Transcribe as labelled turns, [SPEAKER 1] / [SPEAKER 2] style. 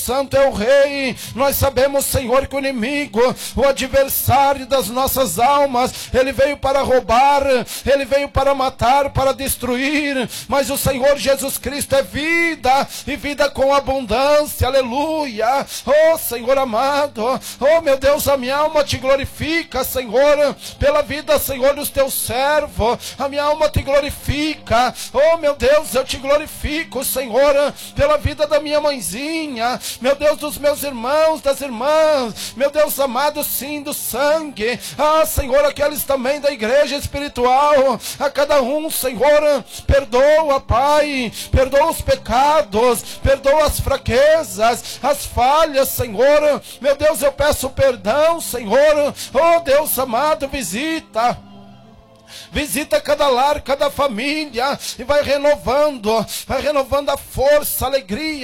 [SPEAKER 1] Santo é o Rei. Nós sabemos, Senhor, que o inimigo, o adversário das nossas almas, ele veio para roubar, ele veio para matar, para destruir, mas o Senhor Jesus Cristo é vida, e vida com abundância, aleluia. Oh Senhor amado, oh meu Deus, a minha alma te glorifica, Senhor, pela vida, Senhor, dos teus servos. A minha alma te glorifica, oh meu Deus, eu te glorifico, Senhor, pela vida da minha mãezinha, meu Deus, dos meus irmãos, das irmãs, meu Deus amado, sim, do sangue, Senhor, aqueles também da igreja espiritual, a cada um, Senhor, perdoa, Pai, perdoa os pecados, perdoa as fraquezas, as falhas, Senhor, meu Deus, eu peço perdão, Senhor, oh Deus amado, visita cada lar, cada família, e vai renovando a força, a alegria,